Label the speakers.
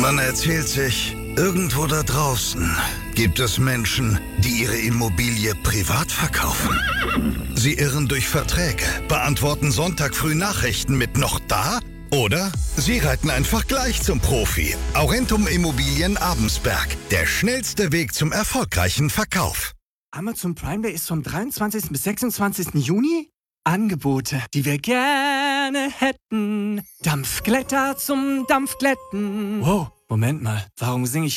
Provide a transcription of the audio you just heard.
Speaker 1: Man erzählt sich, irgendwo da draußen gibt es Menschen, die ihre Immobilie privat verkaufen. Sie irren durch Verträge, beantworten Sonntag früh Nachrichten mit „noch da?" Oder sie reiten einfach gleich zum Profi. Aurentum Immobilien Abensberg. Der schnellste Weg zum erfolgreichen Verkauf.
Speaker 2: Amazon Prime Day ist vom 23. bis 26. Juni. Angebote, die wir gerne hätten. Dampfglätter zum Dampfglätten. Wow, Moment mal. Warum singe ich